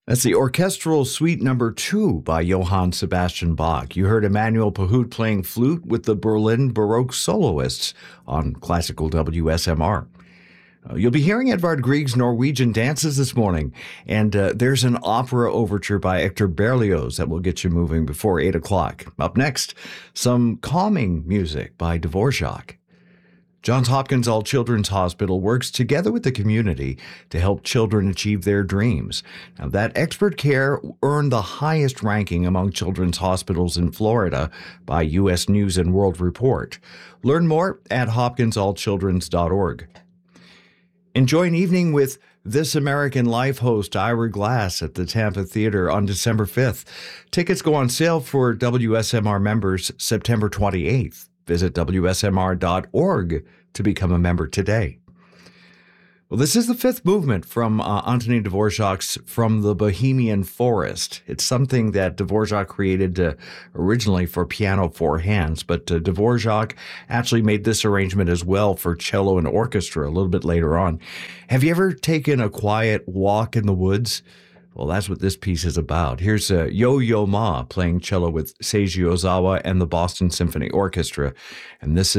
That's the Orchestral Suite Number 2 by Johann Sebastian Bach. You heard Emmanuel Pahut playing flute with the Berlin Baroque Soloists on classical WSMR. You'll be hearing Edvard Grieg's Norwegian dances this morning, and there's an opera overture by Hector Berlioz that will get you moving before 8 o'clock. Up next, some calming music by Dvorak. Johns Hopkins All Children's Hospital works together with the community to help children achieve their dreams. Now, that expert care earned the highest ranking among children's hospitals in Florida by U.S. News and World Report. Learn more at hopkinsallchildrens.org. Enjoy an evening with This American Life host Ira Glass at the Tampa Theater on December 5th. Tickets go on sale for WSMR members September 28th. Visit WSMR.org to become a member today. Well, this is the fifth movement from Anthony Dvorak's From the Bohemian Forest. It's something that Dvorak created originally for piano four hands, but Dvorak actually made this arrangement as well for cello and orchestra a little bit later on. Have you ever taken a quiet walk in the woods? Well, that's what this piece is about. Here's Yo-Yo Ma playing cello with Seiji Ozawa and the Boston Symphony Orchestra, and this